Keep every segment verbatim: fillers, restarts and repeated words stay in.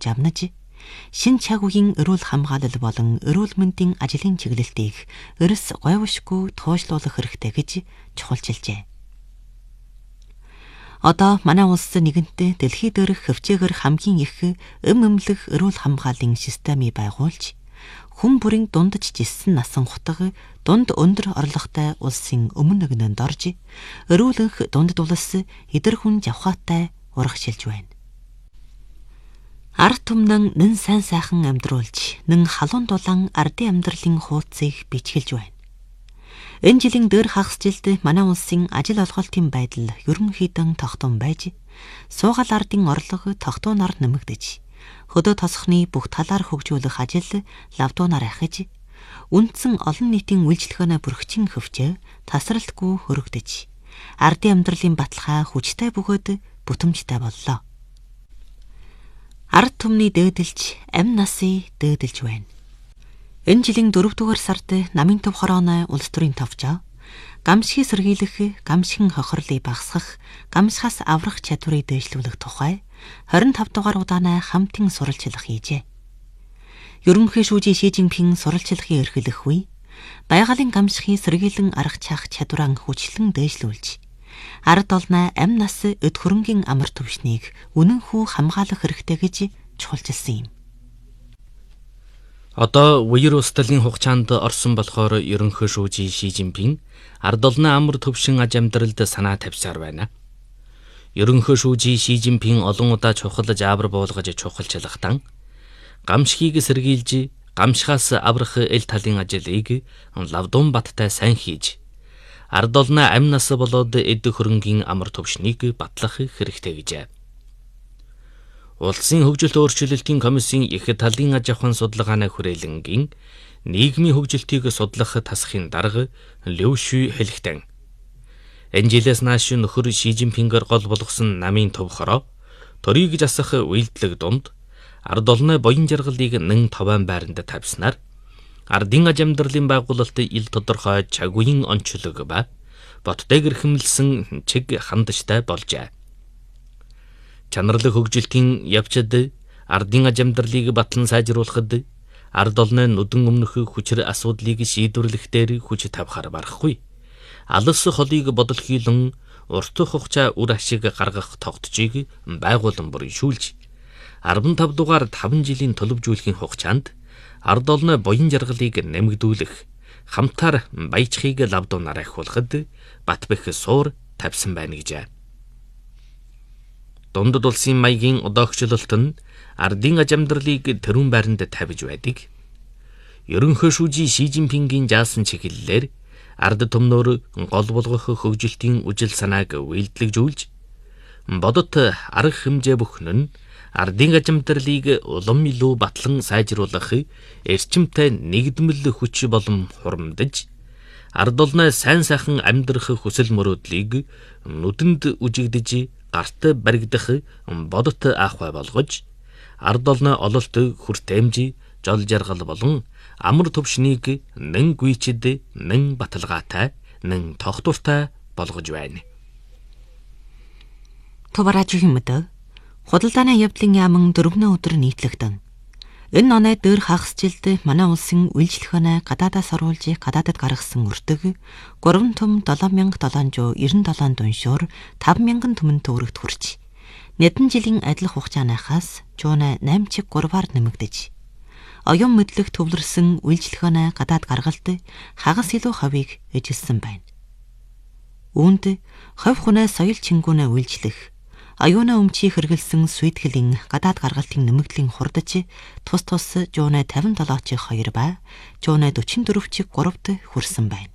өгч амнаж шин чаг үеийн эрүүл хамгаалал болон эрүүл мэндийн ажлын чиглэлтийг өрс гойвшгүй туушлуулах хэрэгтэй гэж чухалчилжээ. Одоо манай улс нэгэнтээ дэлхий дээрх хөвчөөгөр хамгийн их эм эмнэлэг эрүүл хамгааллын системийг байгуулж хүн бүрийн дундаж жисэн насан хутга дунд өндөр орлоготой улсын өмнө нэгнэнд орж өрөөлөнх дунд дулс эдэр хүн жавхаатай урагшилж байна. Ард түмнэн нэн сайн сайхан амьдруулж, нэн халуун дулаан ардын амьдралын хуудсыг бичгэлж байна. Энэ жилийн дээр хагас жилд манай улсын ажил олголтын байдал ерөнхийдөө тогтун байж, суугаал ардын орлого тогтуунаар нэмэгдэж, хөдөө тосхны бүх талаар хөгжүүлэх ажил лавдуунаар ахиж, үндсэн олон нийтийн үйлчлэгөөнө бүрхчин хөвчөө тасралтгүй хөрөгдөж, ардын амьдралын баталгаа хүчтэй бөгөөд бүтэмжтэй боллоо. Ард түмний дээдэлж, амь насыг дээдэлж байна. Энэ жилийн дөрөвдүгээр сард намын төв хорооны улс төрийн товчоо гамшигыг сэргийлэх, гамшигын хохирлыг багасгах, гамшихаас аврах чадварыг дээшлүүлэх тухай хорин тав дугаар удаанаа хамтын сурвалжлах хийжээ. Ерөнхий шүүжийн Ши Жинпин сурвалжлахын эрхлэх үе байгалийн гамшигыг сэргийлэн арга чаах чадвараа хүчлэн дээшлүүлж, ард олноо амь нас өд хөрөнгийн амар төвшнийг үнэнхүү хамгаалах хэрэгтэй гэж чухалчилсан юм. Одоо үер устдалын хугацаанд орсон болохоор ерөнхий шүүжийн Ши Жинпин ард олноо амар төвшин аж амьдралд санаа тавьсаар байна. Ерөнхий шүүжийн Ши Жинпин олон удаа чухалж авар буулгаж чухалчлахтан гамшигыг сэргийлж, гамшихаас аврах эл талын ажлыг лавдун баттай сайн хийж, ард олноо амь нас болоод эд хөрөнгийн амар төвшнийг батлах хэрэгтэй гэжээ. Улсын хөгжилт өөрчлөлтийн комиссийн их талын аж ахуйн судалгааны хүрээлэнгийн нийгмийн хөгжилтийг судлах тасхын дарга Лю Шүй хэлэхдээ энэ жилээс нааш нөхөр Ши Жинпингээр гол болгосон намын төв хороо төрийг засах үйлдэлэг дунд ард олноо боён жаргалыг нэн товаан байранд тавьснаар ардын аж амьдралын байгуулалт ил тодорхой чагүйн онцлог ба ботдэгэр хэмлсэн чиг хандажтай болжээ. Чанарлаг хөгжилтийн явцад ардын аж амьдралыг батлан сайжруулахад ард олноо нүдэн өмнөх хүчээр асуудлыг шийдвэрлэх дээр хүч тавихаар барахгүй. Алс холыг бодлохийлон урт хугацаа үр ашиг гаргах тогтцыг байгуулан бүрийшүүлж, арван тав дугаар таван жилийн төлөвжүүлэхийн хугацаанд ард олноо боён жаргалыг нэмэгдүүлэх, хамтаар баячхыг лавдуунаар ахиулахад Батбэх суур тавьсан байна гэжээ. Дундад улсын маягийн одоогчлолт нь ардын аж амьдралыг тэрүүн байранд тавьж байдаг. Ерөнхий шүүжийн Ши Жинпингийн заасан чиглэлээр ард түмнөр гол болгох хөгжилтийн үжил санааг үйлдэлжүүлж, бодот арга хэмжээ бүхэн нь ардын аж амьдралыг улам илүү батлан сайжруулах эрчимтэй нэгдмэл хүч болон хурамдаж, ард олноо сайн сайхан амьдрах хүсэл мөрөөдлийг нүдэнд үжигдэж гарт баригдах бодот ахуй болгож, ард олноо ололт хүртээмж, жол жаргал болон амар төвшнийг нэн гүйчэд, нэн баталгаатай, нэн тогтвортой болгож байна. Товаражийн мэдээ худалдааны явдлын яаман дөрвөн өдөр нийтлэгдэн. Энэ оноо дээр хагас жилд манай улсын үйлчлэгөөнө гадаадаас оруулж гадаадад гаргасан өртөг гурван том долоон мянга долоон зуун девяносто долоон дүншөөр таван мянган түмэн төгрөгт хүрч, нэгэн жилийн адил хугацаанаас зуун найман чиг гурваар нэмэгдэж, оюун мэдлэг төвлөрсөн үйлчлэгөөнө гадаад гаргалт хагас илүү хавийг эжилсэн байна. Үүнд хувь хүнээ соёл чингүүнээ үйлчлэх, аюуна өмчийг хэрэгэлсэн сүйтгэлийн гадаад гаргалтын нэмэгдлийн хурдаж тус тус зуун тавин долоо чиг хоёр ба зуун дөрвөн дөрвөн чиг гуравт хүрсэн байна.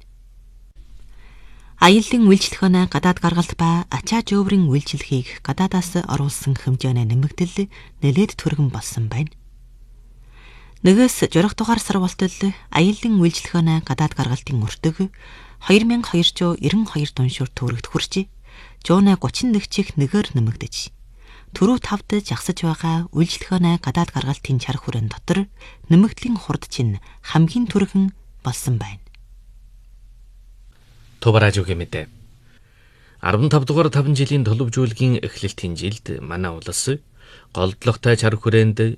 Аяллын үйлчлэгөөнө гадаад гаргалт ба ачаа жөөврийн үйлчлэгийг гадаадаас оруулсан хэмжээний нэмэгдэл нэлээд түргэн болсон байна. Нэгээс журах дугаар сар болтол аяллын үйлчлэгөөнө гадаад гаргалтын өртөг хоёр мянга хоёр зуун девяносто хоёр дүншөөр төгрөгт хүрч, зуун гучин нэг чих нэгээр нэмэгдэж, түрүү тавд жагсаж байгаа үйлчлэгөөнө гадаад гаргалтын чарх хүрэн дотор нэмэгдлийн хурд чинь хамгийн түргэн болсон байна. Товаражгийн мэдээ. арван тав дугаар таван жилийн төлөвжүүлгийн эхлэлтийн жилд манай улс голдлогтой чарх хүрээнд